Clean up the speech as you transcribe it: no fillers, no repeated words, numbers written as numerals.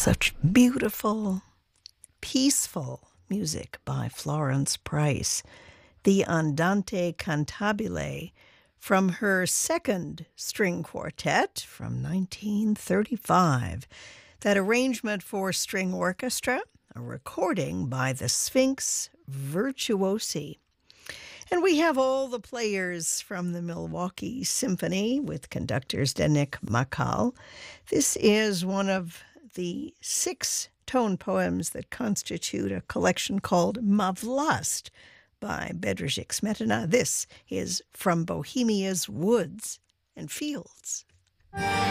Such beautiful, peaceful music by Florence Price, the Andante Cantabile, from her second string quartet from 1935. That arrangement for string orchestra, a recording by the Sphinx Virtuosi. And we have all the players from the Milwaukee Symphony with conductors Denik Makal. This is one of the 6 tone poems that constitute a collection called Mavlast by Bedřich Smetana. This is From Bohemia's Woods and Fields.